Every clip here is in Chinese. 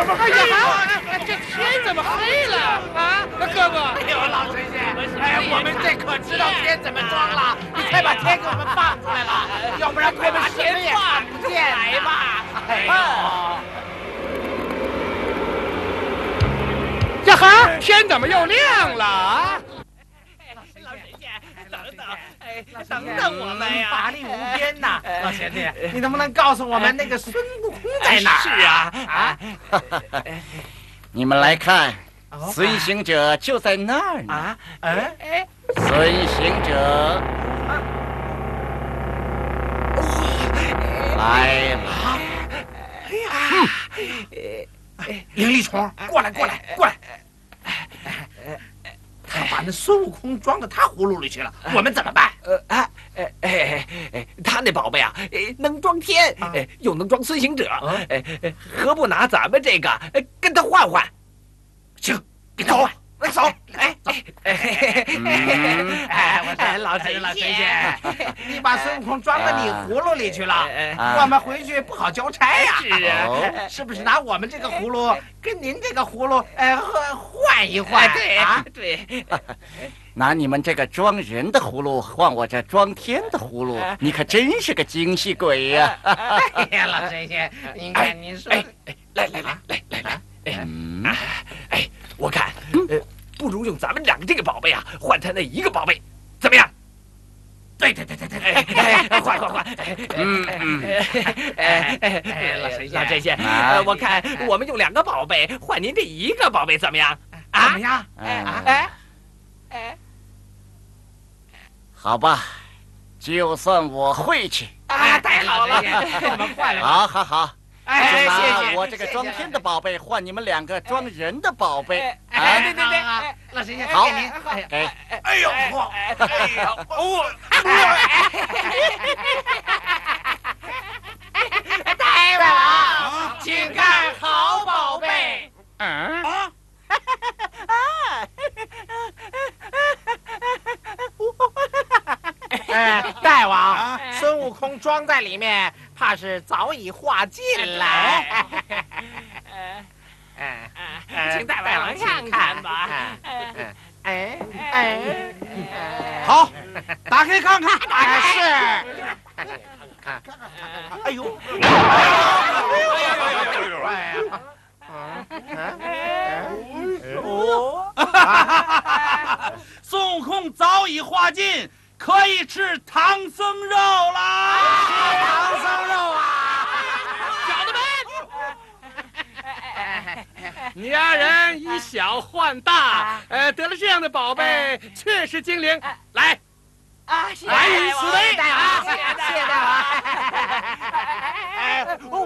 哎呀，这天怎么黑了啊？哥哥， 哎呦，老神仙，哎，我们这可知道天怎么装了？你快把天给我们放出来了，要不然快把天放不见来吧！哎呦，呀哈，天怎么又亮了啊？ 老神仙，等等，哎，等等我们呀！ 法力无边呐，老贤弟，你能不能告诉我们那个孙悟空在哪儿？ 是啊， 你们来看，孙行者就在那儿呢。 啊， 孙行者，来了。 灵力虫，过来！他把那孙悟空装到他葫芦里去了，我们怎么办？ 他那宝贝啊，能装天，又能装孙行者，何不拿咱们这个跟他换换？ 行，跟他换。走， 老神仙， 你把孙悟空装到你葫芦里去了，我们回去不好交差呀。 是啊， 是不是拿我们这个葫芦跟您这个葫芦换一换？ 对， 拿你们这个装人的葫芦换我这装天的葫芦，你可真是个精细鬼呀！ 哎呀，老神仙，您看您说， 来，我看，不如用咱们两个这个宝贝啊，换他那一个宝贝，怎么样？ 对， 换，老神仙，我看我们用2个宝贝换您这一个宝贝，怎么样？ 怎么样？ 好吧，就算我会去。 太好了，我们换了。 好。 谢拿谢我这个装天的宝贝换你们2个装人的宝贝。 对，老神仙， 好， 给。 哎呦， 大王，请看好宝贝。大王，孙悟空装在里面，怕是早已化尽了。 请大王看看吧。 好，打开看看。是。看。哎呦！ 孙悟空早已化尽，可以吃唐僧肉啦！ 唐僧肉啊！ 小的们，你2人以小换大，得了这样的宝贝，确实精灵。来， 谢来与此为大王，谢大王。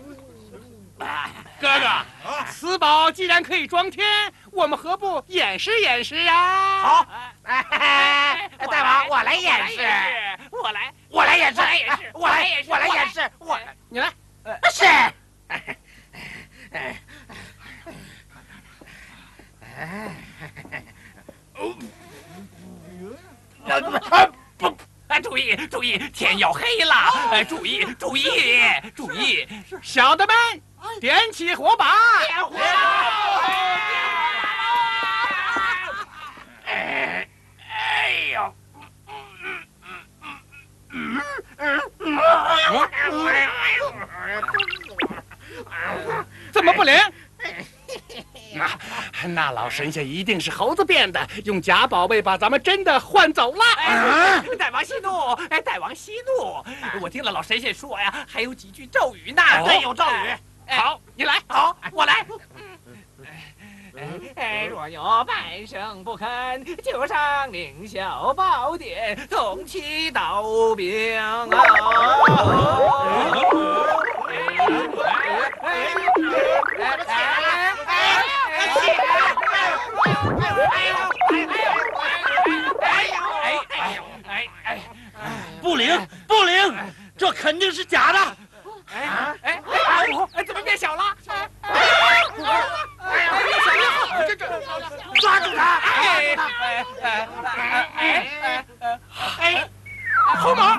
哥哥，此宝既然可以装天，我们何不演示演示啊？ 好，大王，我来演示，我来演示，我来演示， 你来， 是。 注意，天要黑了！注意！ 小的们，点起火把！ 点火！哎呦！ 怎么不灵？那老神仙一定是猴子变的，用假宝贝把咱们真的换走了。 大王息怒！大王息怒！我听了老神仙说呀，还有几句咒语呢。 对，有咒语。 好，你来。 好，我来。若有半生不肯，就上凌霄宝殿，送其刀兵啊！ 不灵，这肯定是假的。 怎么变小了？ 抓住他！ 红毛。